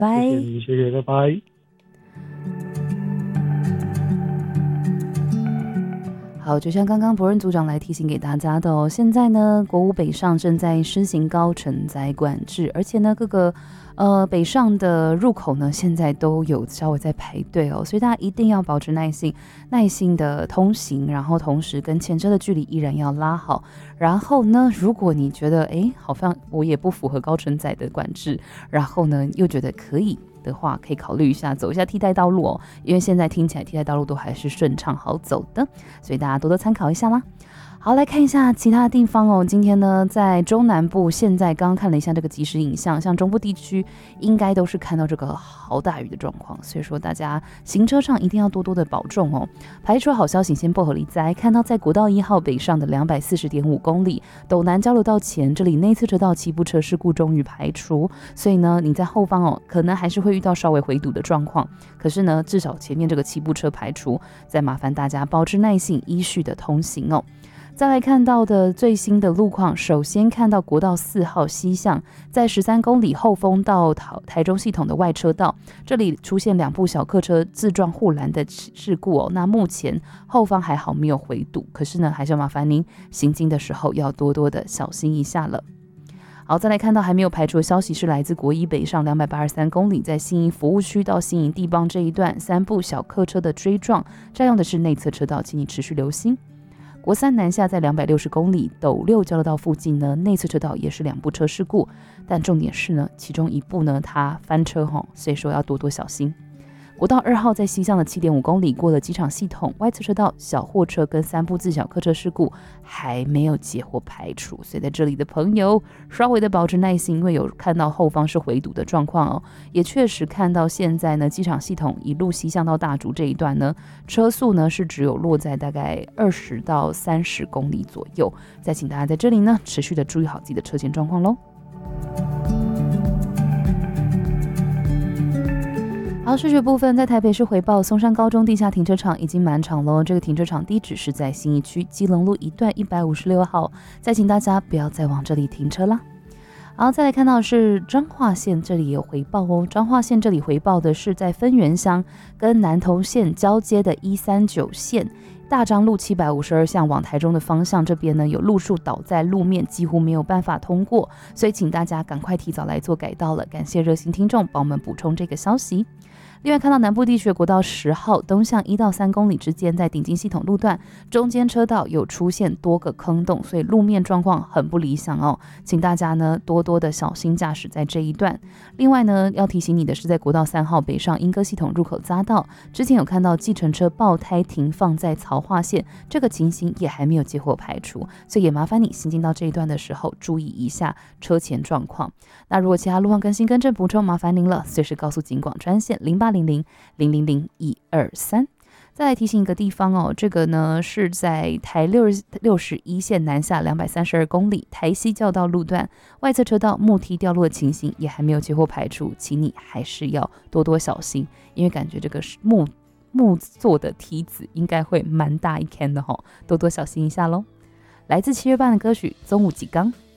拜。 谢谢你，谢谢，拜拜。 好，就像刚刚博仁组长来提醒给大家的哦，现在呢，国五北上正在施行高承载管制，而且呢，各个北上的入口呢，现在都有稍微在排队哦，所以大家一定要保持耐心的通行，然后同时跟前车的距离依然要拉好。然后呢，如果你觉得好像我也不符合高承载的管制，然后呢又觉得可以的话，可以考虑一下走一下替代道路哦，因为现在听起来替代道路都还是顺畅好走的，所以大家多多参考一下啦。好，来看一下其他的地方哦。今天呢，在中南部，现在刚刚看了一下这个即时影像，像中部地区应该都是看到这个好大雨的状况，所以说大家行车上一定要多多的保重哦。排除好消息，先薄荷里在看到在国道1号北上的240.5公里，斗南交流道前这里内侧车道起步车事故终于排除，所以呢，你在后方可能还是会遇到稍微回堵的状况，可是呢，至少前面这个起步车排除，再麻烦大家保持耐性，依序的通行哦。再来看到的最新的路况，首先看到国道4号西向，在13公里后丰到台中系统的外车道，这里出现2部小客车自撞护栏的事故哦。那目前后方还好没有回堵，可是呢，还是要麻烦您行经的时候要多多的小心一下了。好，再来看到还没有排除的消息是来自国一北上283公里，在新营服务区到新营地邦这一段3部小客车的追撞，占用的是内侧车道，请你持续留心。国3南下在260公里斗六交流道附近呢，内侧车道也是2部车事故，但重点是呢，其中一部呢它翻车所以说要多多小心。国道2号在西向的7.5公里过了机场系统，外侧车道小货车跟3部自小客车事故还没有截获排除，所以在这里的朋友稍微的保持耐心，因为有看到后方是回堵的状况哦，也确实看到现在呢机场系统一路西向到大竹这一段呢，车速呢是只有落在大概20到30公里左右，再请大家在这里呢持续的注意好自己的车前状况咯。好，视觉部分在台北市回报，松山高中地下停车场已经满场了，这个停车场地址是在信义区基隆路1段156号，再请大家不要再往这里停车啦。好，再来看到的是彰化县，这里也有回报哦。彰化县这里回报的是在分园乡跟南投县交接的139线大彰路752巷往台中的方向，这边呢有路树倒在路面，几乎没有办法通过，所以请大家赶快提早来做改道了。感谢热心听众帮我们补充这个消息。另外看到南部地区的国道10号东向1到3公里之间，在顶金系统路段中间车道有出现多个坑洞，所以路面状况很不理想哦，请大家呢多多的小心驾驶在这一段。另外呢，要提醒你的是，在国道3号北上莺歌系统入口匝道，之前有看到计程车爆胎停放在曹化线，这个情形也还没有截获排除，所以也麻烦你行进到这一段的时候注意一下车前状况。那如果其他路况更新更正补充，麻烦您了，随时告诉警广专线0800000123。再来提醒一个地方哦，这个呢是在台61线南下232公里台西教道路段，外侧车道木梯掉落的情形也还没有截获排除，请你还是要多多小心，因为感觉这个木做的梯子应该会蛮大一坑的多多小心一下咯。来自7月半的歌曲《中午几缸》。